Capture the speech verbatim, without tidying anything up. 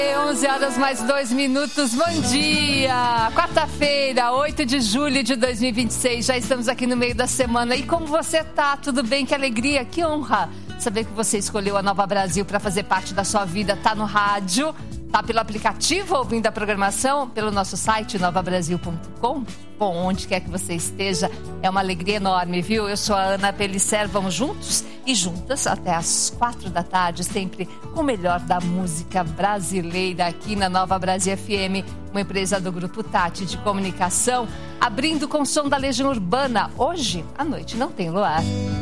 onze horas mais dois minutos, bom dia! Quarta-feira, oito de julho de dois mil e vinte e seis, já estamos aqui no meio da semana. E como você tá? Tudo bem? Que alegria, que honra saber que você escolheu a Nova Brasil para fazer parte da sua vida. Tá no rádio, tá pelo aplicativo ouvindo a programação, pelo nosso site nova brasil ponto com. Bom, onde quer que você esteja, é uma alegria enorme, viu? Eu sou a Ana Pellicer, vamos juntos e juntas até às quatro da tarde, sempre com o melhor da música brasileira aqui na Nova Brasil F M, uma empresa do Grupo Tati de Comunicação, abrindo com o som da Legião Urbana. Hoje, à noite, não tem luar.